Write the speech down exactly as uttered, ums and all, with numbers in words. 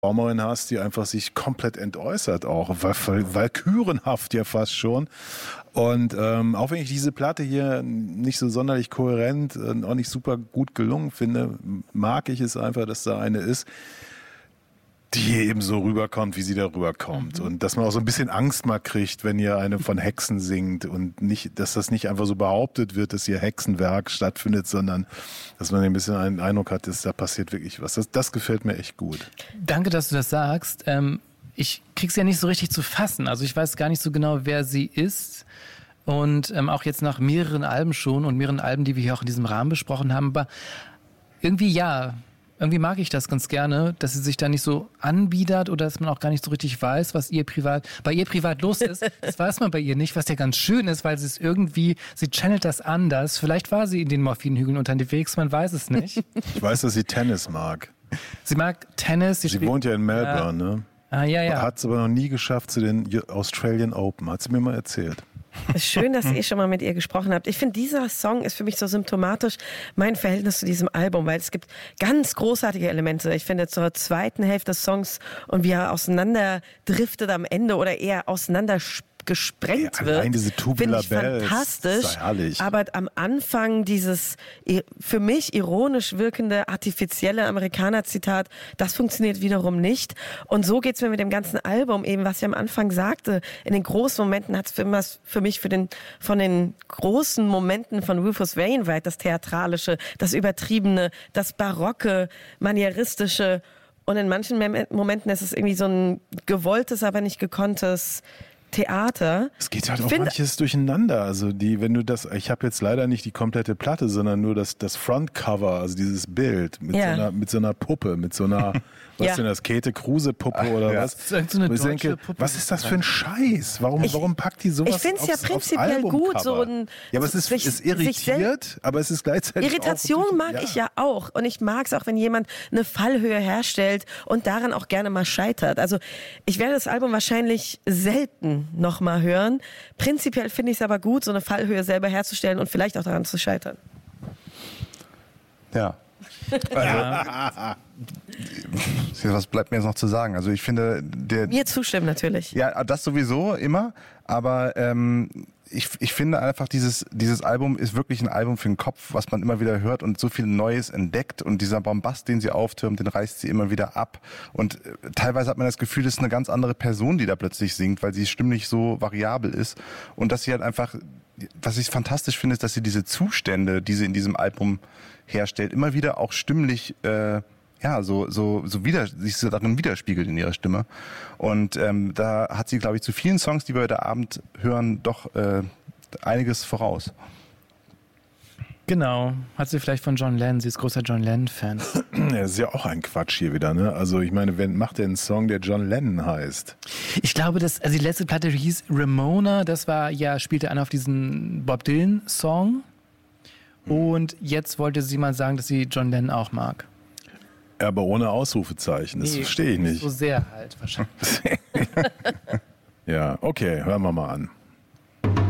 Performerin hast, die einfach sich komplett entäußert auch, walkürenhaft ja fast schon. Und ähm, auch wenn ich diese Platte hier nicht so sonderlich kohärent und auch nicht super gut gelungen finde, mag ich es einfach, dass da eine ist, die eben so rüberkommt, wie sie da rüberkommt. Mhm. Und dass man auch so ein bisschen Angst mal kriegt, wenn ihr eine von Hexen singt und nicht, dass das nicht einfach so behauptet wird, dass hier Hexenwerk stattfindet, sondern dass man ein bisschen einen Eindruck hat, dass da passiert wirklich was. Das, das gefällt mir echt gut. Danke, dass du das sagst. Ähm, ich krieg's ja nicht so richtig zu fassen. Also ich weiß gar nicht so genau, wer sie ist. Und ähm, auch jetzt nach mehreren Alben schon und mehreren Alben, die wir hier auch in diesem Rahmen besprochen haben. Aber irgendwie ja, irgendwie mag ich das ganz gerne, dass sie sich da nicht so anbiedert oder dass man auch gar nicht so richtig weiß, was ihr privat, bei ihr privat los ist. Das weiß man bei ihr nicht, was ja ganz schön ist, weil sie es irgendwie, sie channelt das anders. Vielleicht war sie in den Morphinhügeln unterwegs, man weiß es nicht. Ich weiß, dass sie Tennis mag. Sie mag Tennis. Sie, sie spielt, wohnt ja in Melbourne, ja. ne? Ah, ja, ja. Hat es aber noch nie geschafft zu den Australian Open, hat sie mir mal erzählt. Es ist schön, dass ihr schon mal mit ihr gesprochen habt. Ich finde, dieser Song ist für mich so symptomatisch mein Verhältnis zu diesem Album, weil es gibt ganz großartige Elemente. Ich finde, zur zweiten Hälfte des Songs und wie er auseinanderdriftet am Ende oder eher auseinander gesprengt ja, wird, diese finde ich Bells, fantastisch. Aber am Anfang dieses für mich ironisch wirkende artifizielle Amerikaner-Zitat, das funktioniert wiederum nicht. Und so geht's mir mit dem ganzen Album eben, was ich am Anfang sagte. In den großen Momenten hat's für, für mich für den, von den großen Momenten von Rufus Wainwright das Theatralische, das Übertriebene, das Barocke, Manieristische. Und in manchen Momenten ist es irgendwie so ein gewolltes, aber nicht gekonntes Theater. Es geht halt auch manches durcheinander. Also die, wenn du das, ich habe jetzt leider nicht die komplette Platte, sondern nur das, das Frontcover, also dieses Bild mit, ja. so, einer, mit so einer Puppe, mit so einer, was ja. denn das, Käthe Kruse Puppe oder ja. was? Das ist so eine ich denke, Puppe. was ist das für ein Scheiß? Warum, ich, warum packt die sowas Ich finde es ja aufs, prinzipiell aufs gut, so ein, ja, aber es ist, sich, ist irritiert, aber es ist gleichzeitig Irritation auch, mag ja. ich ja auch. Und ich mag es auch, wenn jemand eine Fallhöhe herstellt und daran auch gerne mal scheitert. Also ich werde das Album wahrscheinlich selten nochmal hören. Prinzipiell finde ich es aber gut, so eine Fallhöhe selber herzustellen und vielleicht auch daran zu scheitern. Ja. Also, was bleibt mir jetzt noch zu sagen? Also ich finde, der mir zustimmen natürlich. Ja, das sowieso immer. Aber ähm, ich, ich finde einfach, dieses dieses Album ist wirklich ein Album für den Kopf, was man immer wieder hört und so viel Neues entdeckt. Und dieser Bombast, den sie auftürmt, den reißt sie immer wieder ab. Und äh, teilweise hat man das Gefühl, das ist eine ganz andere Person, die da plötzlich singt, weil sie stimmlich so variabel ist. Und dass sie halt einfach, was ich fantastisch finde, ist, dass sie diese Zustände, die sie in diesem Album herstellt, immer wieder auch stimmlich äh, ja, so so so wieder sich so darin widerspiegelt in ihrer Stimme. Und ähm, da hat sie, glaube ich, zu vielen Songs, die wir heute Abend hören, doch äh, einiges voraus. Genau, hat sie vielleicht von John Lennon, sie ist großer John Lennon-Fan. Ja, das ist ja auch ein Quatsch hier wieder, ne? Also ich meine, wer macht denn einen Song, der John Lennon heißt? Ich glaube, dass, also die letzte Platte hieß Ramona, das war ja, spielte einer auf diesen Bob Dylan-Song. Und jetzt wollte sie mal sagen, dass sie John Lennon auch mag. Aber ohne Ausrufezeichen, das nee, verstehe ich nicht. So sehr halt wahrscheinlich. Ja, okay, hören wir mal an.